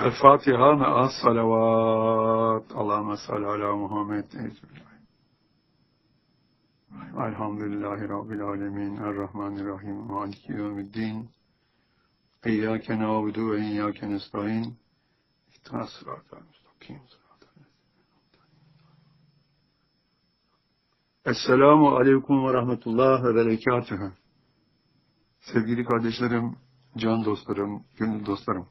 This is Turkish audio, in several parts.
El-Fatiha me'as salavat. Allahümme salli ala Muhammed. Elhamdülillahi Rabbil alemin. Errahmanirrahim. Maliki yevmiddin. İyyâke na'budu ve iyyâke nestaîn. İhdinas sıratal müstakim. Esselamu aleyküm ve rahmetullah ve berekatühü. Sevgili kardeşlerim, can dostlarım, gönül dostlarım.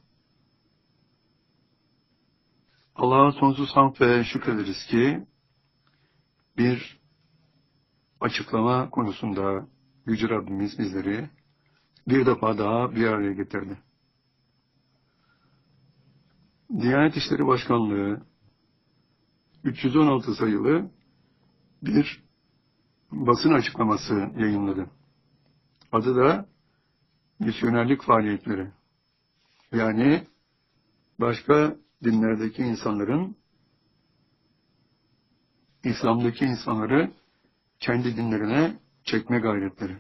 Allah'a sonsuz hamd ve şükrederiz ki bir açıklama konusunda Yüce Rabbimiz bizleri bir defa daha bir araya getirdi. Diyanet İşleri Başkanlığı 316 sayılı bir basın açıklaması yayınladı. Adı da misyonerlik faaliyetleri. Yani başka dinlerdeki insanların, İslam'daki insanları kendi dinlerine çekme gayretleri.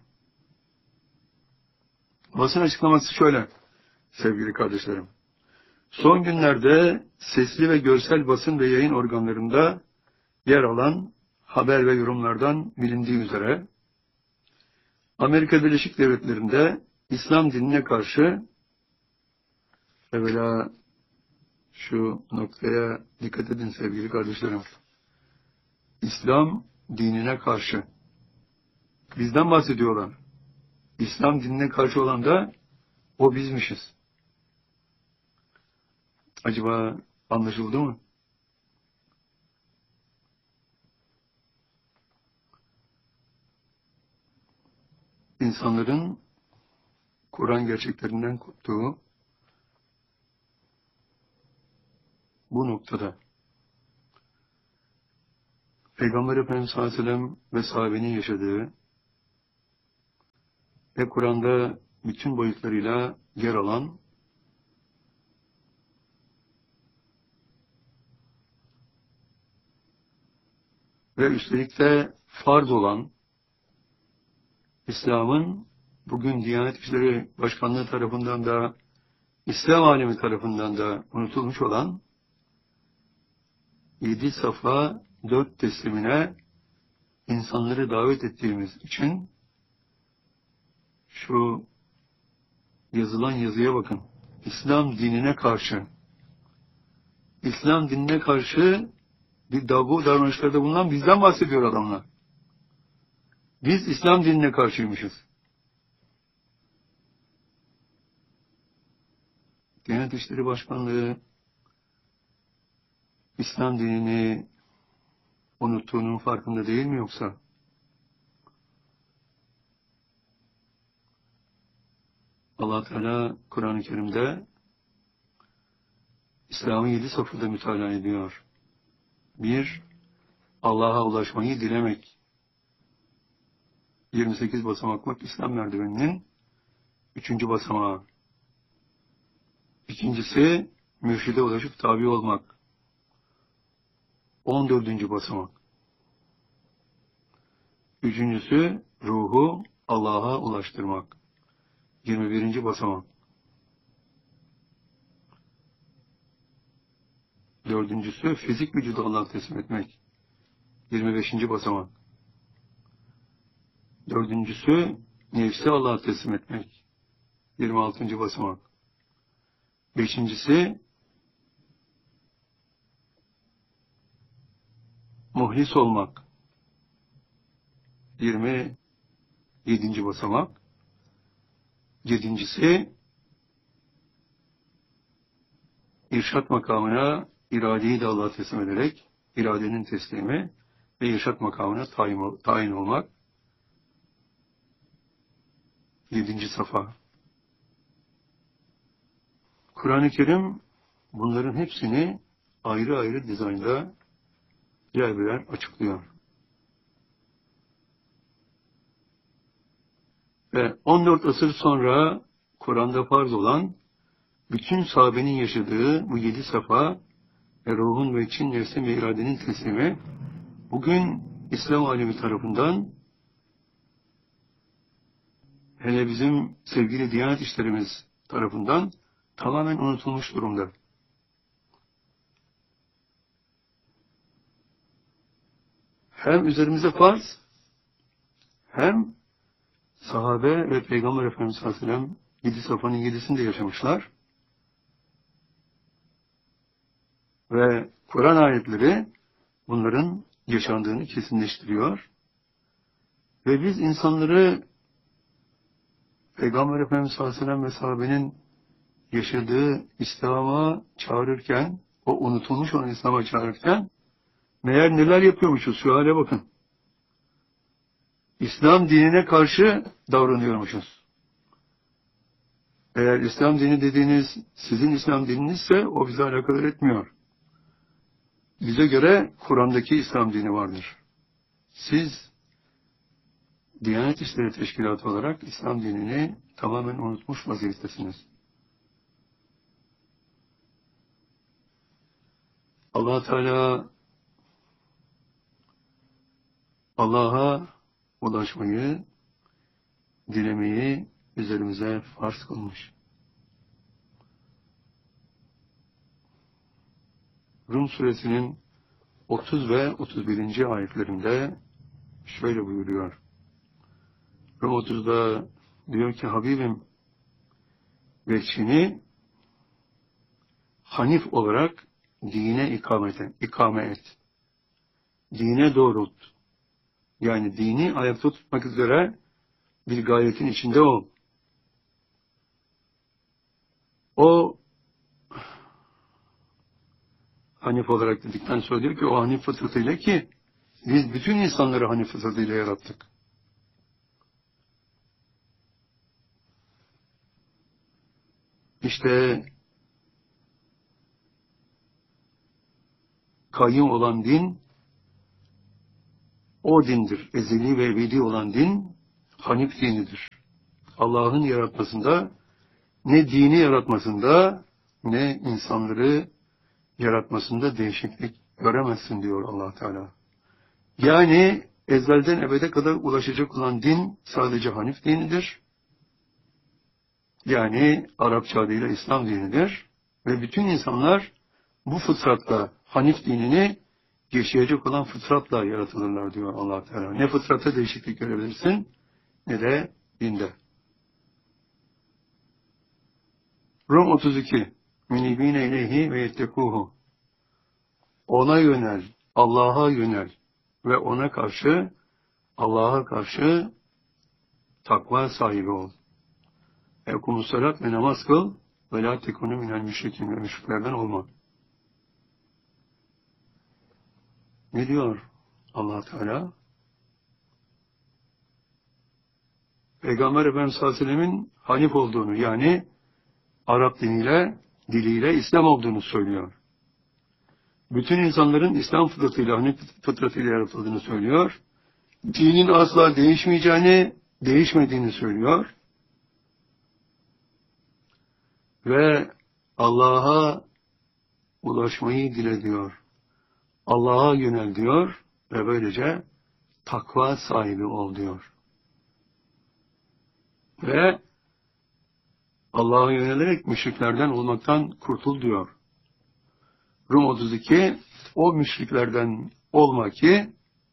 Basın açıklaması şöyle sevgili kardeşlerim. Son günlerde sesli ve görsel basın ve yayın organlarında yer alan haber ve yorumlardan bilindiği üzere Amerika Birleşik Devletleri'nde İslam dinine karşı, evvela şu noktaya dikkat edin sevgili kardeşlerim. İslam dinine karşı. Bizden bahsediyorlar. İslam dinine karşı olan da o bizmişiz. Acaba anlaşıldı mı? İnsanların Kur'an gerçeklerinden koptuğu bu noktada Peygamber Efendimiz sallallahu aleyhi ve sellem ve sahabenin yaşadığı ve Kur'an'da bütün boyutlarıyla yer alan ve üstelik de farz olan İslam'ın bugün Diyanet İşleri Başkanlığı tarafından da İslam alemi tarafından da unutulmuş olan 7 safa 4 teslimine insanları davet ettiğimiz için şu yazılan yazıya bakın. İslam dinine karşı. İslam dinine karşı bir davranışlarda bulunan bizden bahsediyor adamlar. Biz İslam dinine karşıymışız. Diyanet İşleri Başkanlığı İslam dinini unuttuğunun farkında değil mi yoksa? Allah Teala Kur'an-ı Kerim'de İslam'ın 7 safhada mütalaa ediyor. 1. Allah'a ulaşmayı dilemek. 28 basamaklık İslam merdiveninin 3. basamağı. İkincisi, mürşide ulaşıp tabi olmak. 14. basamak. Üçüncüsü, ruhu Allah'a ulaştırmak. 21. basamak. Dördüncüsü, fizik vücudu Allah'a teslim etmek. 25. basamak. Dördüncüsü, nefsi Allah'a teslim etmek. 26. basamak. Beşincisi, muhlis olmak. 27. basamak. Yedincisi, irşat makamına iradeyi de Allah'a teslim ederek, iradenin teslimi ve irşat makamına tayin olmak. 7. safa. Kur'an-ı Kerim bunların hepsini ayrı ayrı dizaynda birer birer açıklıyor. Ve 14 asır sonra Kur'an'da farz olan bütün sahabenin yaşadığı bu 7 safa ve ruhun ve için nefsin ve iradenin teslimi bugün İslam alemi tarafından, hele bizim sevgili Diyanet İşlerimiz tarafından tamamen unutulmuş durumda. hem üzerimize farz, hem sahabe ve Peygamber Efendimiz Aleyhisselam 7 safhanın 7'sinde yaşamışlar. Ve Kur'an ayetleri bunların yaşandığını kesinleştiriyor. Ve biz insanları Peygamber Efendimiz Aleyhisselam ve sahabenin yaşadığı İslam'a çağırırken, o unutulmuş olan İslam'a çağırırken, meğer neler yapıyormuşuz, şu hale bakın. İslam dinine karşı davranıyormuşuz. Eğer İslam dini dediğiniz sizin İslam dininizse o bize alakadar etmiyor. Bize göre Kur'an'daki İslam dini vardır. Siz Diyanet İşleri Teşkilatı olarak İslam dinini tamamen unutmuş vaziyettesiniz. Allah Teala Allah'a ulaşmayı, dilemeyi üzerimize farz kılmış. Rum suresinin 30 ve 31. ayetlerinde şöyle buyuruyor. Rum 30'da diyor ki Habibim bekçini Hanif olarak dine ikame et. Dine doğrult. Yani dini ayakta tutmak üzere bir gayretin içinde ol. O Hanif olarak dedikten sonra diyor ki o Hanif fıtratıyla ki biz bütün insanları Hanif fıtratıyla yarattık. İşte kayyum olan din o dindir. Ezeli ve ebedi olan din Hanif dinidir. Allah'ın yaratmasında ne dini yaratmasında ne insanları yaratmasında değişiklik göremezsin diyor Allah Teala. Yani ezelden ebede kadar ulaşacak olan din sadece Hanif dinidir. Yani Arapça adıyla İslam dinidir. Ve bütün insanlar bu fıtratla Hanif dinini yaşayacak olan fıtratla yaratılırlar diyor Allah Teala. Ne fıtrata değişiklik görebilirsin ne de dinde. Rum 32 Münibine ileyhi ve yettekuhu. Ona yönel, Allah'a yönel ve Allah'a karşı takva sahibi ol. Ekumus salat ve namaz kıl ve la tekunu minel müşrikin ve müşriklerden olma. Ne diyor Allah Teala? Peygamber Efendimiz sallallahu aleyhi ve sellemin Hanif olduğunu yani Arap diliyle İslam olduğunu söylüyor. Bütün insanların İslam fıtratıyla, Hanif fıtratıyla yaratıldığını söylüyor. Dinin asla değişmediğini söylüyor. Ve Allah'a ulaşmayı dile diyor. Allah'a yönel diyor ve böylece takva sahibi ol diyor. Ve Allah'a yönelerek müşriklerden olmaktan kurtul diyor. Rum 32 o müşriklerden olma ki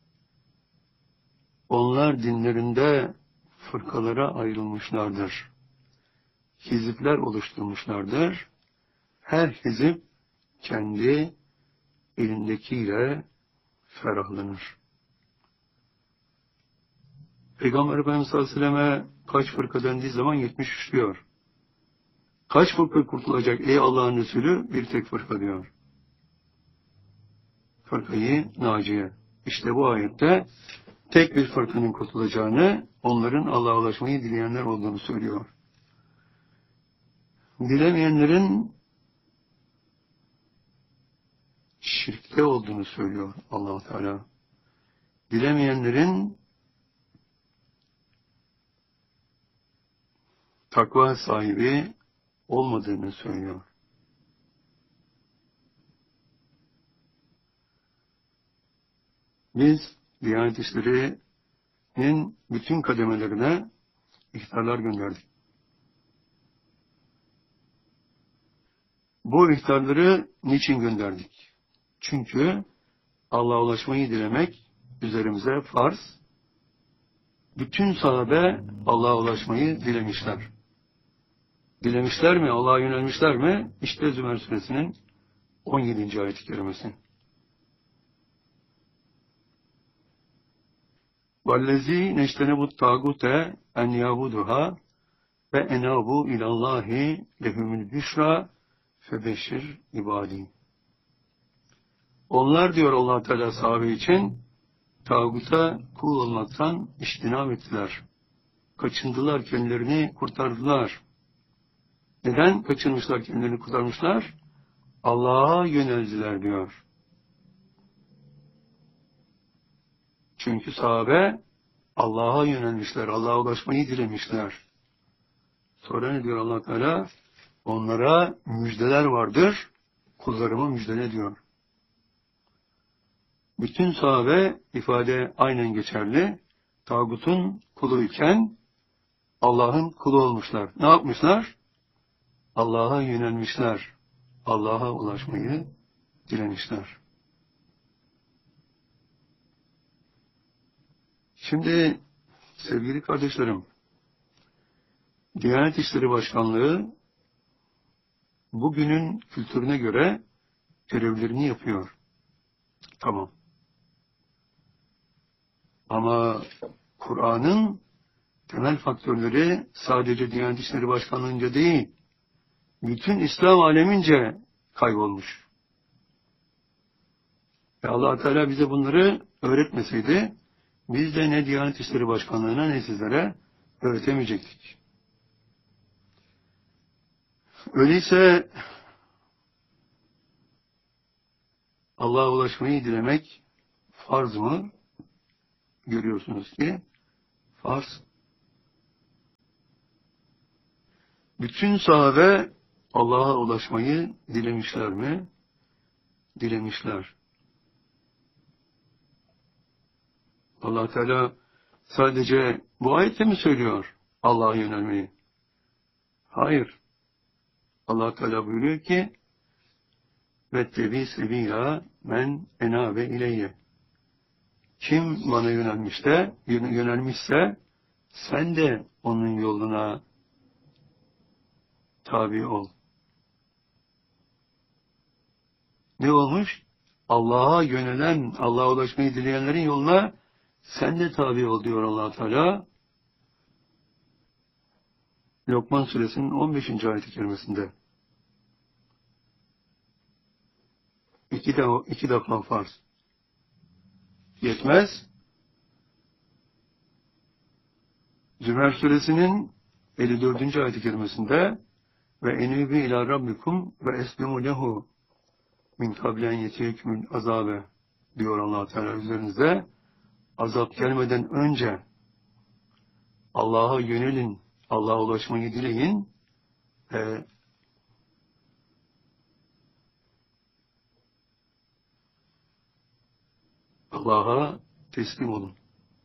onlar dinlerinde fırkalara ayrılmışlardır. Hizipler oluşturmuşlardır. Her hizip kendi elindekiyle ferahlanır. Peygamber Efendimiz sallallahu aleyhi ve selleme kaç fırka dendiği zaman 73 diyor. Kaç fırka kurtulacak ey Allah'ın Resulü? Bir tek fırka diyor. Fırkayı naciye. İşte bu ayette tek bir fırkanın kurtulacağını, onların Allah'a ulaşmayı dileyenler olduğunu söylüyor. Dilemeyenlerin şirkte olduğunu söylüyor Allah-u Teala. Dilemeyenlerin takva sahibi olmadığını söylüyor. Biz Diyanet İşleri'nin bütün kademelerine ihtarlar gönderdik. Bu ihtarları niçin gönderdik? Çünkü Allah'a ulaşmayı dilemek üzerimize farz. Bütün sahabe Allah'a ulaşmayı dilemişler. Dilemişler mi? Allah'a yönelmişler mi? İşte Zümer Suresinin 17. ayet-i kerimesi. وَالَّذ۪ي نَجْتَنَبُ الطَّاغُوتَ اَنْ يَعْبُدُهَا وَاَنَابُوا اِلَى اللّٰهِ لَهُمُ الْبُشْرَى فَبَشِّرْ ibadî. Onlar diyor Allah Teala sahabe için tağuta kul olmaktan iştinab ettiler. Kaçındılar, kendilerini kurtardılar. Neden kaçınmışlar, kendilerini kurtarmışlar? Allah'a yöneldiler diyor. Çünkü sahabe Allah'a yönelmişler, Allah'a ulaşmayı dilemişler. Sonra ne diyor Allah Teala? Onlara müjdeler vardır, kullarıma müjdele diyor. Bütün sahabe ifade aynen geçerli. Tağutun kuluyken Allah'ın kulu olmuşlar. Ne yapmışlar? Allah'a yönelmişler. Allah'a ulaşmayı dilemişler. Şimdi sevgili kardeşlerim, Diyanet İşleri Başkanlığı bugünün kültürüne göre görevlerini yapıyor. Tamam. Ama Kur'an'ın temel faktörleri sadece Diyanet İşleri Başkanlığı'nca değil, bütün İslam alemince kaybolmuş. Ve Allah Teala bize bunları öğretmeseydi, biz de ne Diyanet İşleri Başkanlığı'na ne sizlere öğretemeyecektik. Öyleyse Allah'a ulaşmayı dilemek farz mı? Görüyorsunuz ki farz. Bütün sahabe Allah'a ulaşmayı dilemişler mi? Dilemişler. Allah Teala sadece bu ayette mi söylüyor Allah'a yönelmeyi? Hayır. Allah Teala buyuruyor ki وَاتَّبِي سَب۪يلًا مَنْ اَنَابَ اِلَيَّ. Kim bana yönelmişse sen de onun yoluna tabi ol. Ne olmuş? Allah'a yönelen, Allah'a ulaşmayı dileyenlerin yoluna sen de tabi ol diyor Allah Teala. Lokman Suresinin 15. ayet-i kerimesinde. İki defa farz. Yetmez. Zümer Suresinin 54. ayet-i kerimesinde ve enübü ila rabbikum ve eslimu lehu min kablen yetiyekümül azabe diyor Allah Teala üzerinizde. Azap gelmeden önce Allah'a yönelin, Allah'a ulaşmayı dileyin ve Allah'a teslim olun.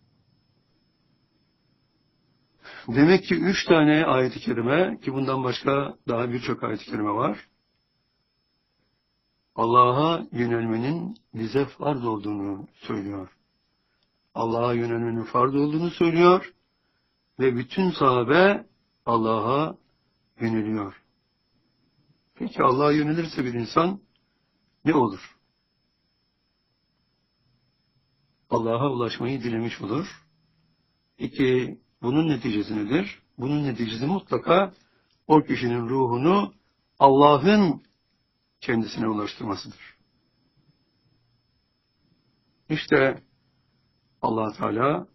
Demek ki 3 tane ayet-i kerime, ki bundan başka daha birçok ayet-i kerime var, Allah'a yönelmenin bize farz olduğunu söylüyor. Allah'a yönelmenin farz olduğunu söylüyor ve bütün sahabe Allah'a yöneliyor. Peki Allah'a yönelirse bir insan ne olur? Allah'a ulaşmayı dilemiş olur. Peki bunun neticesi nedir? Bunun neticesi mutlaka o kişinin ruhunu Allah'ın kendisine ulaştırmasıdır. İşte Allah Teala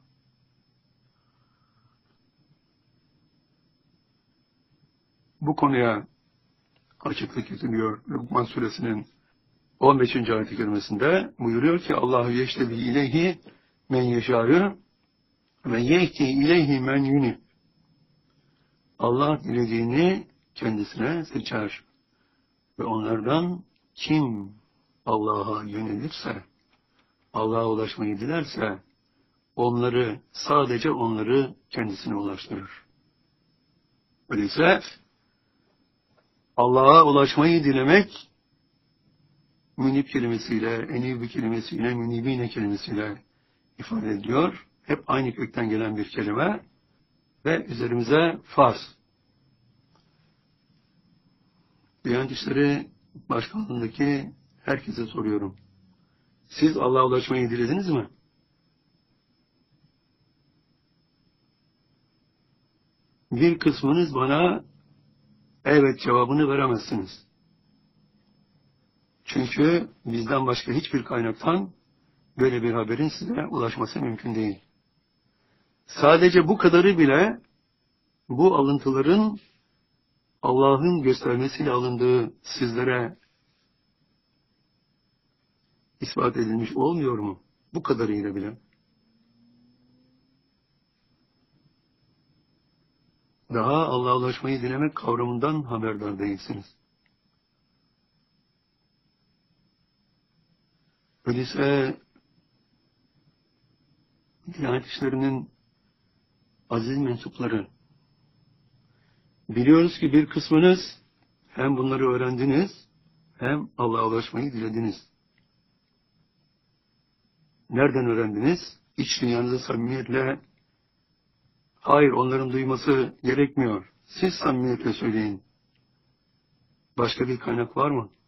bu konuya açıklık getiriyor. Lokman Suresinin 15. ayet-i kerimesinde buyuruyor ki Allahu yeştebi ileyhi men yeşâ'ı ve yehdi ileyhi men yunib. Allah dilediğini kendisine seçer ve onlardan kim Allah'a yönelirse, Allah'a ulaşmayı dilerse sadece onları kendisine ulaştırır. Öyleyse Allah'a ulaşmayı dilemek münib kelimesiyle, enib kelimesiyle, münibine kelimesiyle ifade ediyor. Hep aynı kökten gelen bir kelime ve üzerimize farz. Diyanet İşleri Başkanlığındaki herkese soruyorum. Siz Allah'a ulaşmayı dilediniz mi? Bir kısmınız bana evet cevabını veremezsiniz. Çünkü bizden başka hiçbir kaynaktan böyle bir haberin size ulaşması mümkün değil. Sadece bu kadarı bile bu alıntıların Allah'ın göstermesiyle alındığı sizlere ispat edilmiş olmuyor mu? Bu kadarıyla bile. Daha Allah'a ulaşmayı dilemek kavramından haberdar değilsiniz. Öyleyse Diyanet İşleri'nin aziz mensupları, biliyoruz ki bir kısmınız hem bunları öğrendiniz hem Allah'a ulaşmayı dilediniz. Nereden öğrendiniz? İç dünyanızı samimiyetle, hayır onların duyması gerekmiyor. Siz samimiyetle söyleyin. Başka bir kaynak var mı?